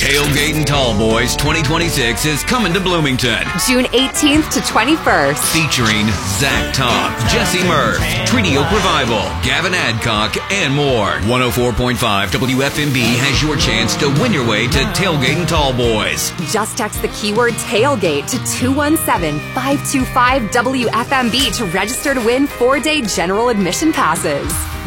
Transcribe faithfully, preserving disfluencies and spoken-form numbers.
Tailgating Tall Boys twenty twenty-six is coming to Bloomington. June eighteenth to twenty-first. Featuring Zach Top, Jesse Murph, Treaty Oak Revival, Gavin Adcock, and more. one oh four point five W F M B has your chance to win your way to Tailgating Tall Boys. Just text the keyword tailgate to two one seven, five two five W F M B to register to win four-day general admission passes.